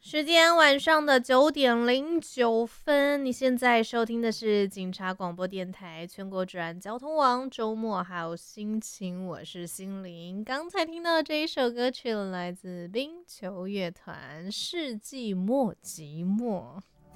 时间晚上的9:09，你现在收听的是警察广播电台全国治安交通网周末还有心情，我是心灵。刚才听到这一首歌曲来自冰球乐团《世纪末寂寞》。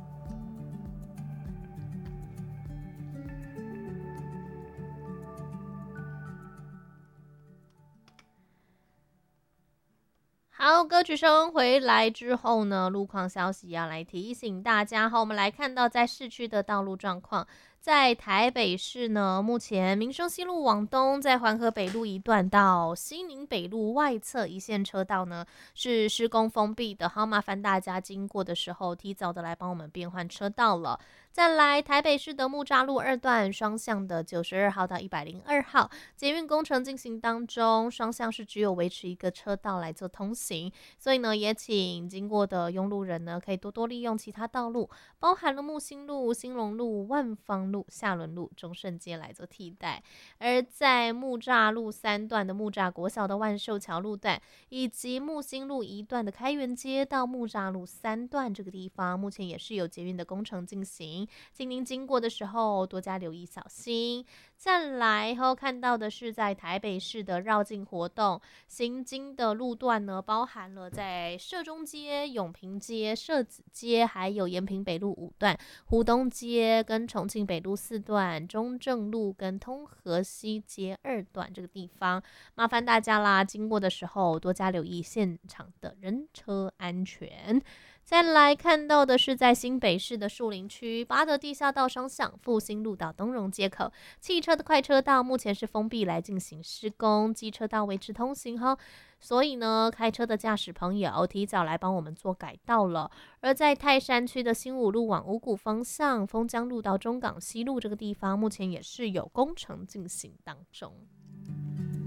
好，歌曲声回来之后呢，路况消息要来提醒大家。好，我们来看到在市区的道路状况。在台北市呢，目前民生西路往东，在环河北路一段到西宁北路外侧一线车道呢是施工封闭的，好，麻烦大家经过的时候提早的来帮我们变换车道了。再来，台北市的木栅路2段双向的92号到102号捷运工程进行当中，双向是只有维持一个车道来做通行，所以呢，也请经过的拥路人呢可以多多利用其他道路，包含了木星路、兴隆路、万芳路、下仑路、中顺街来做替代。而在木栅路3段的木栅国小的万寿桥路段，以及木星路1段的开元街到木栅路3段这个地方，目前也是有捷运的工程进行，请您经过的时候多加留意小心。再来后看到的是在台北市的绕境活动，行经的路段呢，包含了在社中街、永平街、社子街，还有延平北路5段、湖东街跟重庆北路4段、中正路跟通河西街2段这个地方，麻烦大家啦，经过的时候多加留意现场的人车安全。再来看到的是在新北市的树林区八德地下道双向复兴路到东荣街口，汽车的快车道目前是封闭来进行施工，机车道维持通行哈，所以呢，开车的驾驶朋友提早来帮我们做改道了。而在泰山区的新武路往五股方向，丰江路到中港西路这个地方，目前也是有工程进行当中。